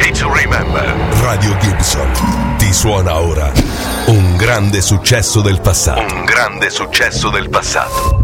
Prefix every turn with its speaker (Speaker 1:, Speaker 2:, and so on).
Speaker 1: Day to Remember.
Speaker 2: Radio Gibson ti suona ora un grande successo del passato.
Speaker 1: Un grande successo del passato.